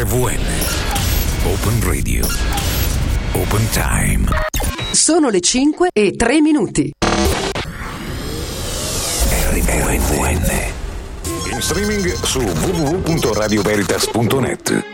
RVN. Open Radio. Open Time. Sono le 5:03. RVN. In streaming su www.radioveritas.net.